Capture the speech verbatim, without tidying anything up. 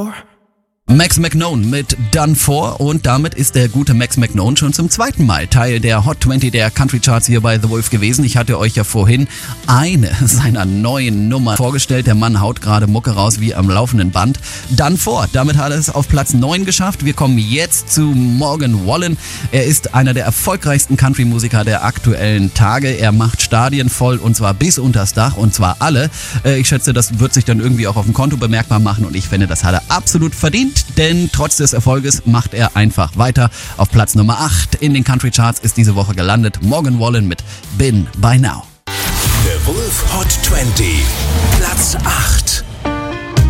Max McKnone mit Done For und damit ist der gute Max McKnone schon zum zweiten Mal Teil der Hot zwanzig der Country Charts hier bei The Wolf gewesen. Ich hatte euch ja vorhin eine seiner neuen Nummern vorgestellt. Der Mann haut gerade Mucke raus wie am laufenden Band. Done For, damit hat er es auf Platz neun geschafft. Wir kommen jetzt zu Morgan Wallen. Er ist einer der erfolgreichsten Country-Musiker der aktuellen Tage. Er macht Stadien voll und zwar bis unters Dach und zwar alle. Ich schätze, das wird sich dann irgendwie auch auf dem Konto bemerkbar machen und ich finde, das hat er absolut verdient. Denn trotz des Erfolges macht er einfach weiter. Auf Platz Nummer acht in den Country Charts ist diese Woche gelandet Morgan Wallen mit Been By Now. The Wolf Hot zwanzig, Platz acht.